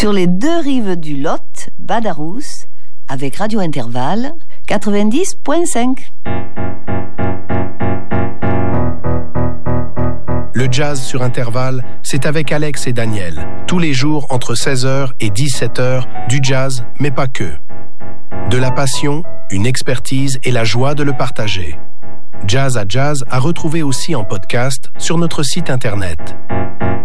Sur les deux rives du Lot, Badarous, avec Radio Intervalle 90.5. Le jazz sur Intervalle, c'est avec Alex et Daniel. Tous les jours entre 16h et 17h, du jazz, mais pas que. De la passion, une expertise et la joie de le partager. Jazz à Jazz à retrouver aussi en podcast sur notre site internet.